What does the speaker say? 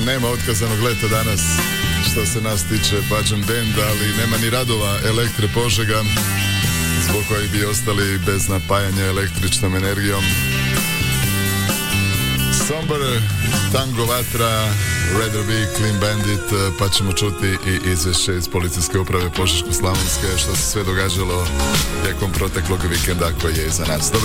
nema otkazanog leta danas što se nas tiče Bađan Band, ali nema ni radova Elektre Požega zbog kojih bi ostali bez napajanja električnom energijom. Somber, Tango Vatra, Rather Be, Clean Bandit, pa ćemo čuti i izvješće iz policijske uprave Požeško-slavonske što se sve događalo tijekom proteklog vikenda koji je iza nas. Dobro